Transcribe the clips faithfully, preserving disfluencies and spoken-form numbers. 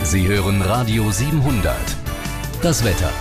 Sie hören Radio siebenhundert. Das Wetter.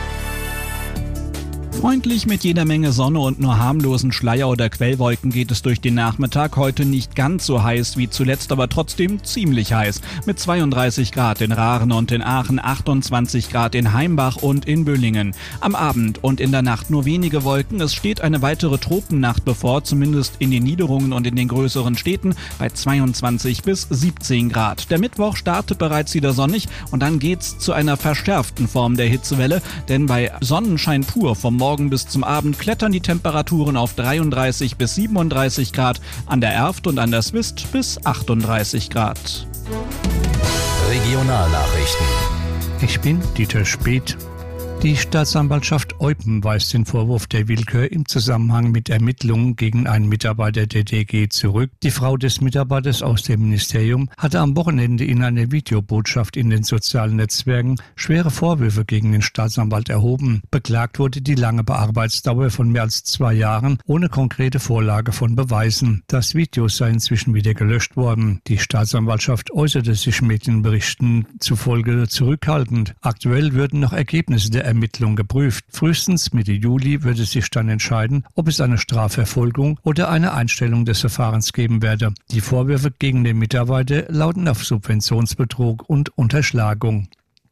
Freundlich mit jeder Menge Sonne und nur harmlosen Schleier- oder Quellwolken geht es durch den Nachmittag. Heute nicht ganz so heiß wie zuletzt, aber trotzdem ziemlich heiß. Mit zweiunddreißig Grad in Raaren und in Aachen, achtundzwanzig Grad in Heimbach und in Böllingen. Am Abend und in der Nacht nur wenige Wolken. Es steht eine weitere Tropennacht bevor, zumindest in den Niederungen und in den größeren Städten, bei zweiundzwanzig bis siebzehn Grad. Der Mittwoch startet bereits wieder sonnig und dann geht's zu einer verschärften Form der Hitzewelle, denn bei Sonnenschein pur vom Morgen bis zum Abend klettern die Temperaturen auf dreiunddreißig bis siebenunddreißig Grad, an der Erft und an der Swist bis achtunddreißig Grad. Regionalnachrichten. Ich bin Dieter Speth. Die Staatsanwaltschaft Eupen weist den Vorwurf der Willkür im Zusammenhang mit Ermittlungen gegen einen Mitarbeiter der D D G zurück. Die Frau des Mitarbeiters aus dem Ministerium hatte am Wochenende in einer Videobotschaft in den sozialen Netzwerken schwere Vorwürfe gegen den Staatsanwalt erhoben. Beklagt wurde die lange Bearbeitsdauer von mehr als zwei Jahren ohne konkrete Vorlage von Beweisen. Das Video sei inzwischen wieder gelöscht worden. Die Staatsanwaltschaft äußerte sich Medienberichten zufolge zurückhaltend. Aktuell würden noch Ergebnisse der Ermittlung geprüft. Frühestens Mitte Juli würde sich dann entscheiden, ob es eine Strafverfolgung oder eine Einstellung des Verfahrens geben werde. Die Vorwürfe gegen den Mitarbeiter lauten auf Subventionsbetrug und Unterschlagung.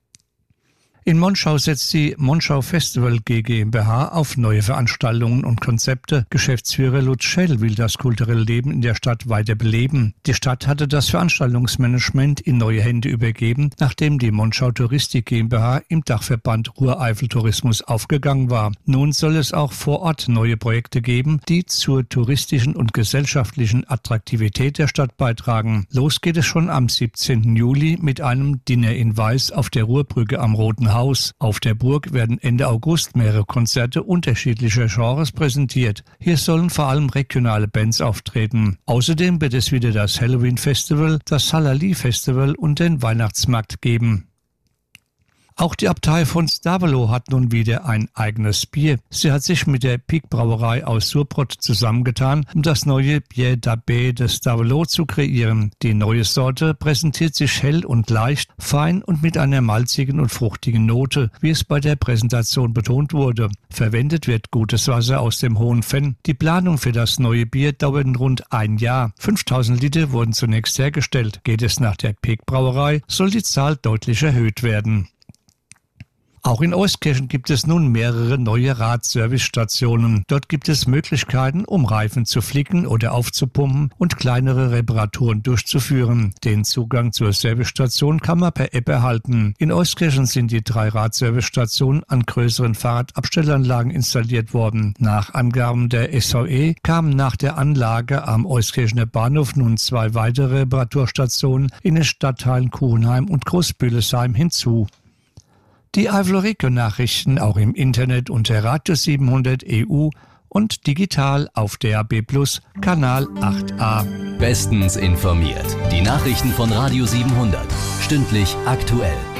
In Monschau setzt die Monschau Festival G GmbH auf neue Veranstaltungen und Konzepte. Geschäftsführer Lutz Schell will das kulturelle Leben in der Stadt weiter beleben. Die Stadt hatte das Veranstaltungsmanagement in neue Hände übergeben, nachdem die Monschau Touristik GmbH im Dachverband Ruhr-Eifel-Tourismus aufgegangen war. Nun soll es auch vor Ort neue Projekte geben, die zur touristischen und gesellschaftlichen Attraktivität der Stadt beitragen. Los geht es schon am siebzehnten Juli mit einem Dinner in Weiß auf der Ruhrbrücke am Roten Haus. Auf der Burg werden Ende August mehrere Konzerte unterschiedlicher Genres präsentiert. Hier sollen vor allem regionale Bands auftreten. Außerdem wird es wieder das Halloween-Festival, das Halali-Festival und den Weihnachtsmarkt geben. Auch die Abtei von Stavelot hat nun wieder ein eigenes Bier. Sie hat sich mit der Pic Brauerei aus Surbrot zusammengetan, um das neue Bier d'Abbé de Stavelot zu kreieren. Die neue Sorte präsentiert sich hell und leicht, fein und mit einer malzigen und fruchtigen Note, wie es bei der Präsentation betont wurde. Verwendet wird gutes Wasser aus dem Hohen Venn. Die Planung für das neue Bier dauert rund ein Jahr. fünftausend Liter wurden zunächst hergestellt. Geht es nach der Pic Brauerei, soll die Zahl deutlich erhöht werden. Auch in Euskirchen gibt es nun mehrere neue Radservicestationen. Dort gibt es Möglichkeiten, um Reifen zu flicken oder aufzupumpen und kleinere Reparaturen durchzuführen. Den Zugang zur Servicestation kann man per App erhalten. In Euskirchen sind die drei Radservicestationen an größeren Fahrradabstellanlagen installiert worden. Nach Angaben der S V E kamen nach der Anlage am Euskirchener Bahnhof nun zwei weitere Reparaturstationen in den Stadtteilen Kuhenheim und Großbühlesheim hinzu. Die Eifel-Region-Nachrichten auch im Internet unter Radio siebenhundert E U und digital auf D A B Plus, Kanal acht a. Bestens informiert. Die Nachrichten von Radio siebenhundert. Stündlich aktuell.